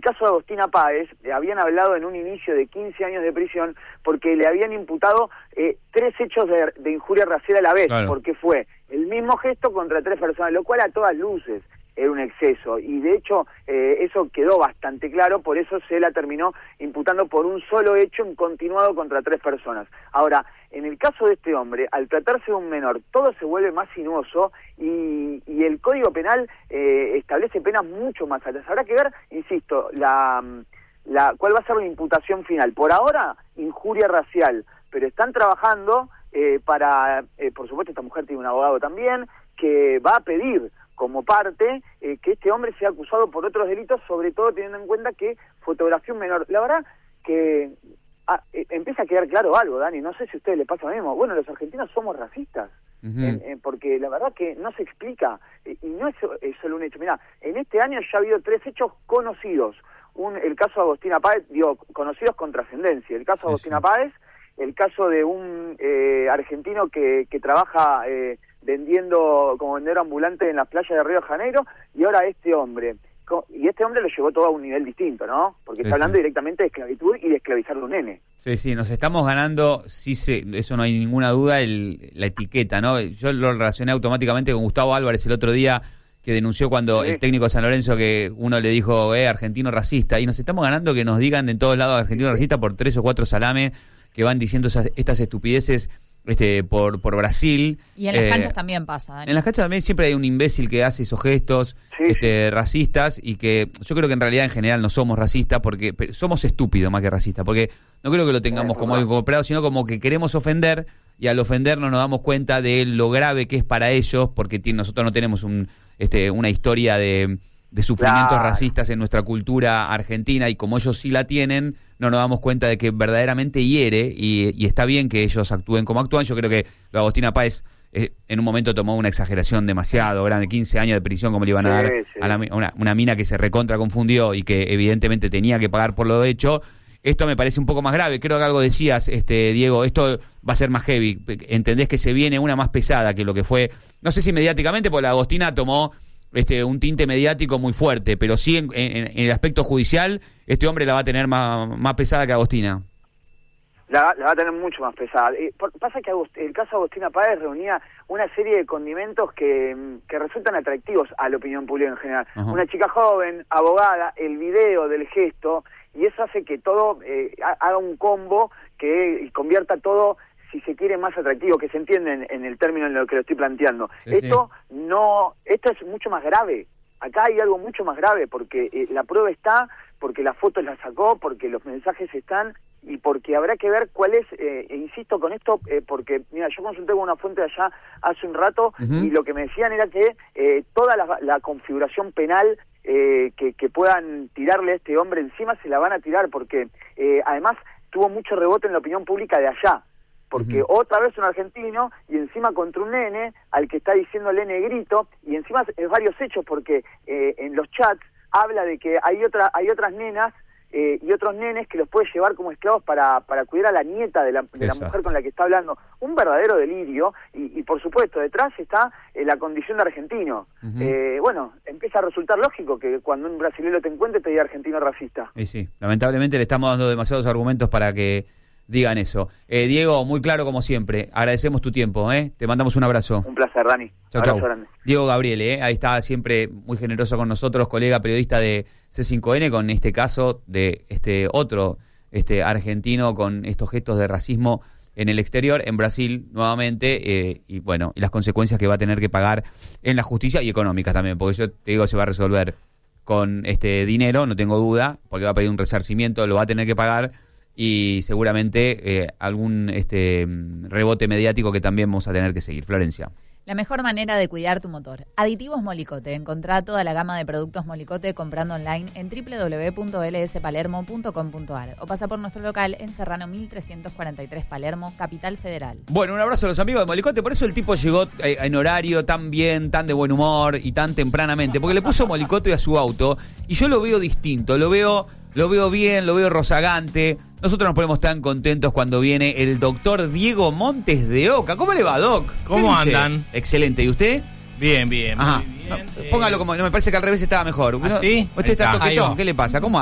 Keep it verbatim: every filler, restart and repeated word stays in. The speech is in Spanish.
caso de Agostina Páez, eh, habían hablado en un inicio de quince años de prisión porque le habían imputado eh, tres hechos de, de injuria racial a la vez, claro. Porque fue el mismo gesto contra tres personas, lo cual a todas luces era un exceso, y de hecho eh, eso quedó bastante claro, por eso se la terminó imputando por un solo hecho en continuado contra tres personas. Ahora, en el caso de este hombre, al tratarse de un menor, todo se vuelve más sinuoso y, y el Código Penal eh, establece penas mucho más altas. Habrá que ver, insisto, la, la cuál va a ser la imputación final. Por ahora, injuria racial, pero están trabajando eh, para, eh, por supuesto esta mujer tiene un abogado también, que va a pedir como parte eh, que este hombre sea acusado por otros delitos, sobre todo teniendo en cuenta que fotografió un menor. La verdad que ah, eh, empieza a quedar claro algo, Dani, no sé si a ustedes les pasa lo mismo. Bueno, los argentinos somos racistas, uh-huh. en, en, porque la verdad que no se explica, eh, y no es, es solo un hecho. Mirá, en este año ya ha habido tres hechos conocidos. Un, el caso de Agostina Páez, digo, conocidos con trascendencia. El caso de Agostina Páez, el caso de un eh, argentino que, que trabaja eh, vendiendo como vendedor ambulante en las playas de Río de Janeiro, y ahora este hombre. Y este hombre lo llevó todo a un nivel distinto, ¿no? Porque sí, está hablando sí. directamente de esclavitud y de esclavizar a un nene. Sí, sí, nos estamos ganando, sí, sí, eso no hay ninguna duda, el, la etiqueta, ¿no? Yo lo relacioné automáticamente con Gustavo Álvarez el otro día, que denunció cuando sí. el técnico de San Lorenzo, que uno le dijo, eh, argentino racista, y nos estamos ganando que nos digan de todos lados argentino sí. racista por tres o cuatro salames que van diciendo esas, estas estupideces este por por Brasil. Y en las eh, canchas también pasa, Dani. En las canchas también siempre hay un imbécil que hace esos gestos sí, este sí. racistas, y que yo creo que en realidad en general no somos racistas, porque somos estúpidos más que racistas, porque no creo que lo tengamos como algo comprado, sino como que queremos ofender, y al ofendernos nos damos cuenta de lo grave que es para ellos, porque t- nosotros no tenemos un este una historia de de sufrimientos claro. racistas en nuestra cultura argentina, y como ellos sí la tienen, no nos damos cuenta de que verdaderamente hiere, y, y está bien que ellos actúen como actúan. Yo creo que lo de Agostina Páez eh, en un momento tomó una exageración demasiado grande, quince años de prisión como le iban a dar sí, sí. a la, una, una mina que se recontra confundió y que evidentemente tenía que pagar por lo hecho. Esto me parece un poco más grave. Creo que algo decías, este Diego, esto va a ser más heavy. Entendés que se viene una más pesada que lo que fue, no sé si mediáticamente, porque la Agostina tomó Este, un tinte mediático muy fuerte, pero sí en, en, en el aspecto judicial, este hombre la va a tener más, más pesada que Agostina. La, la va a tener mucho más pesada. Eh, por, pasa que Agost, el caso de Agostina Páez reunía una serie de condimentos que, que resultan atractivos a la opinión pública en general. Uh-huh. Una chica joven, abogada, el video del gesto, y eso hace que todo eh, haga un combo que convierta todo, si se quiere, más atractivo, que se entiende en, en el término en lo que lo estoy planteando. Sí, esto sí. no, esto es mucho más grave. Acá hay algo mucho más grave, porque eh, la prueba está, porque las fotos las sacó, porque los mensajes están, y porque habrá que ver cuál es, eh, e insisto con esto, eh, porque, mira, yo consulté con una fuente de allá hace un rato, uh-huh. y lo que me decían era que eh, toda la, la configuración penal eh, que, que puedan tirarle a este hombre encima se la van a tirar, porque eh, además tuvo mucho rebote en la opinión pública de allá. Porque uh-huh. otra vez un argentino, y encima contra un nene al que está diciéndole negrito, y encima es varios hechos, porque eh, en los chats habla de que hay otra hay otras nenas eh, y otros nenes que los puede llevar como esclavos para, para cuidar a la nieta de la, de la mujer con la que está hablando. Un verdadero delirio, y, y por supuesto detrás está eh, la condición de argentino. Uh-huh. Eh, bueno, empieza a resultar lógico que cuando un brasileño te encuentre te diga argentino racista. Y sí, lamentablemente le estamos dando demasiados argumentos para que digan eso. Eh, Diego, muy claro como siempre. Agradecemos tu tiempo, ¿eh? Te mandamos un abrazo. Un placer, Dani. Chau, abrazo chau. Grande. Diego Gabriele, ¿eh? Ahí está siempre muy generoso con nosotros, colega periodista de C cinco N, con este caso de este otro este argentino con estos gestos de racismo en el exterior, en Brasil nuevamente, eh, y bueno, y las consecuencias que va a tener que pagar en la justicia, y económicas también, porque yo te digo, se va a resolver con este dinero, no tengo duda, porque va a pedir un resarcimiento, lo va a tener que pagar, y seguramente eh, algún este rebote mediático que también vamos a tener que seguir. Florencia. La mejor manera de cuidar tu motor. Aditivos Molicote. Encontrá toda la gama de productos Molicote comprando online en doble u doble u doble u punto l s palermo punto com punto a r o pasa por nuestro local en Serrano mil trescientos cuarenta y tres Palermo, Capital Federal. Bueno, un abrazo a los amigos de Molicote. Por eso el tipo llegó eh, en horario tan bien, tan de buen humor y tan tempranamente, porque le puso Molicote a su auto, y yo lo veo distinto, lo veo, lo veo bien, lo veo rozagante. Nosotros nos ponemos tan contentos cuando viene el doctor Diego Montes de Oca. ¿Cómo le va, Doc? ¿Cómo andan? Excelente. ¿Y usted? Bien, bien. Ajá. Muy bien. No, póngalo como... No, me parece que al revés estaba mejor. ¿Ah, sí? Usted está, está toquetón. Ahí ¿Qué le pasa? ¿Cómo